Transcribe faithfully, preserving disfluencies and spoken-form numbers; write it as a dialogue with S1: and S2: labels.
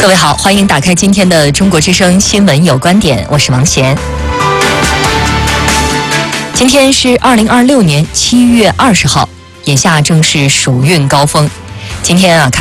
S1: 各位好，欢迎打开今天的中国之声新闻有观点，我是王贤。今天是二零二六年七月二十号，眼下正是暑运高峰。今天啊。